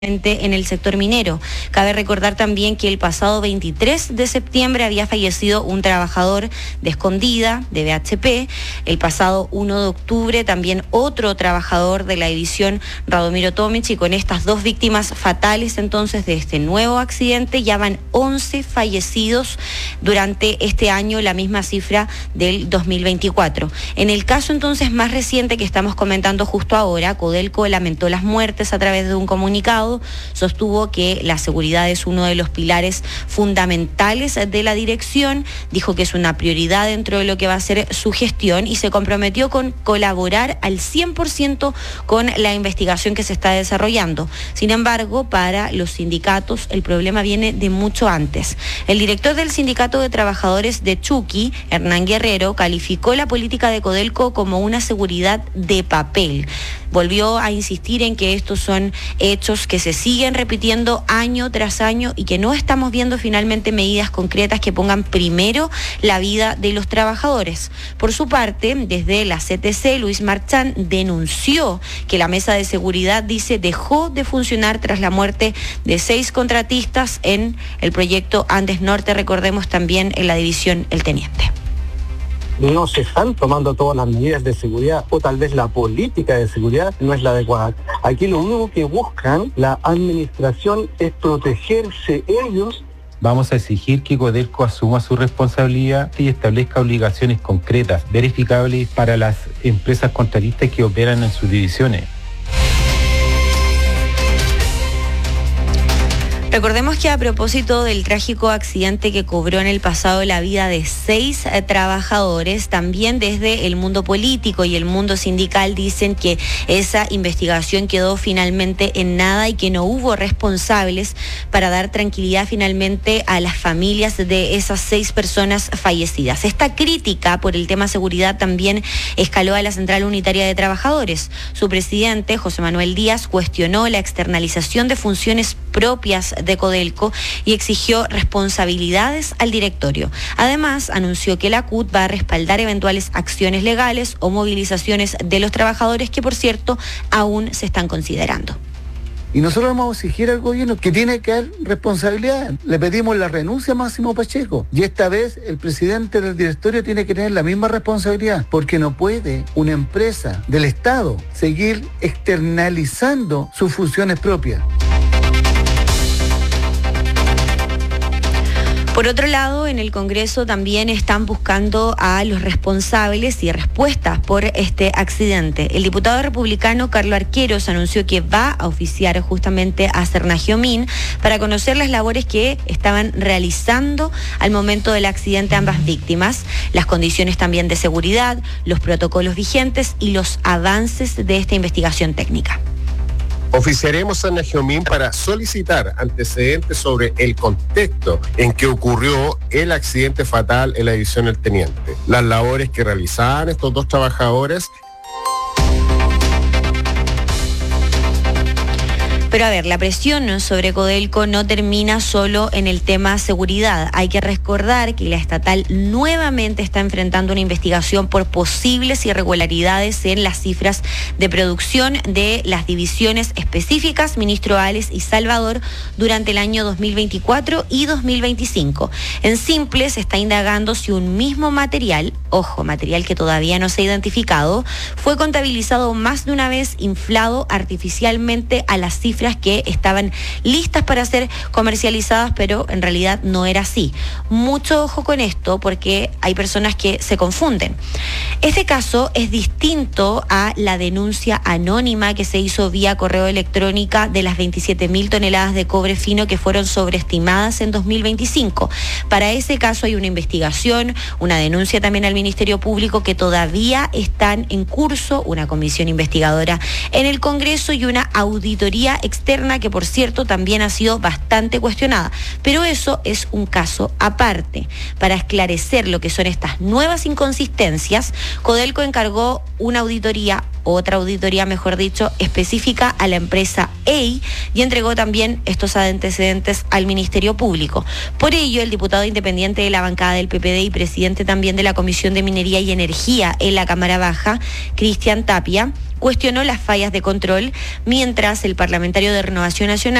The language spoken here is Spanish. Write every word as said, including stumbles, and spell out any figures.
en el sector minero. Cabe recordar también que el pasado veintitrés de septiembre había fallecido un trabajador de Escondida, de B H P. El pasado primero de octubre también otro trabajador de la división Radomiro Tomic, y con estas dos víctimas fatales entonces de este nuevo accidente ya van once fallecidos durante este año, la misma cifra del dos mil veinticuatro. En el caso entonces más reciente que estamos comentando justo ahora, Codelco lamentó las muertes a través de un comunicado. Sostuvo que la seguridad es uno de los pilares fundamentales de la dirección, dijo que es una prioridad dentro de lo que va a ser su gestión y se comprometió con colaborar al cien por ciento con la investigación que se está desarrollando. Sin embargo, para los sindicatos el problema viene de mucho antes. El director del Sindicato de Trabajadores de Chuqui, Hernán Guerrero, calificó la política de Codelco como una seguridad de papel. Volvió a insistir en que estos son hechos que se siguen repitiendo año tras año y que no estamos viendo finalmente medidas concretas que pongan primero la vida de los trabajadores. Por su parte, desde la C T C, Luis Marchán denunció que la mesa de seguridad, dice, dejó de funcionar tras la muerte de seis contratistas en el proyecto Andes Norte, recordemos también en la división El Teniente. No se están tomando todas las medidas de seguridad, o tal vez la política de seguridad no es la adecuada. Aquí lo único que buscan la administración es protegerse ellos. Vamos a exigir que Codelco asuma su responsabilidad y establezca obligaciones concretas, verificables para las empresas contratistas que operan en sus divisiones. Recordemos que a propósito del trágico accidente que cobró en el pasado la vida de seis eh, trabajadores, también desde el mundo político y el mundo sindical dicen que esa investigación quedó finalmente en nada y que no hubo responsables para dar tranquilidad finalmente a las familias de esas seis personas fallecidas. Esta crítica por el tema seguridad también escaló a la Central Unitaria de Trabajadores. Su presidente, José Manuel Díaz, cuestionó la externalización de funciones propias de Codelco y exigió responsabilidades al directorio. Además, anunció que la C U T va a respaldar eventuales acciones legales o movilizaciones de los trabajadores que, por cierto, aún se están considerando. Y nosotros vamos a exigir al gobierno que tiene que haber responsabilidad. Le pedimos la renuncia a Máximo Pacheco. Y esta vez el presidente del directorio tiene que tener la misma responsabilidad, porque no puede una empresa del Estado seguir externalizando sus funciones propias. Por otro lado, en el Congreso también están buscando a los responsables y respuestas por este accidente. El diputado republicano Carlos Arqueros anunció que va a oficiar justamente a Cernagiomín para conocer las labores que estaban realizando al momento del accidente ambas víctimas, las condiciones también de seguridad, los protocolos vigentes y los avances de esta investigación técnica. Oficiaremos a Cernagiomín para solicitar antecedentes sobre el contexto en que ocurrió el accidente fatal en la división El Teniente, las labores que realizaban estos dos trabajadores. Pero a ver, la presión sobre Codelco no termina solo en el tema seguridad. Hay que recordar que la estatal nuevamente está enfrentando una investigación por posibles irregularidades en las cifras de producción de las divisiones específicas Ministro Ales y Salvador durante el año dos mil veinticuatro y dos mil veinticinco. En simple se está indagando si un mismo material, ojo, material que todavía no se ha identificado, fue contabilizado más de una vez, inflado artificialmente a las cifras que estaban listas para ser comercializadas, pero en realidad no era así. Mucho ojo con esto porque hay personas que se confunden. Este caso es distinto a la denuncia anónima que se hizo vía correo electrónica de las veintisiete mil toneladas de cobre fino que fueron sobreestimadas en dos mil veinticinco. Para ese caso hay una investigación, una denuncia también al Ministerio Público que todavía están en curso, una comisión investigadora en el Congreso y una auditoría externa que, por cierto, también ha sido bastante cuestionada. Pero eso es un caso aparte. Para esclarecer lo que son estas nuevas inconsistencias, Codelco encargó una auditoría, otra auditoría, mejor dicho, específica a la empresa E I y entregó también estos antecedentes al Ministerio Público. Por ello, el diputado independiente de la bancada del P P D y presidente también de la Comisión de Minería y Energía en la Cámara Baja, Cristian Tapia, cuestionó las fallas de control, mientras el parlamentario de Renovación Nacional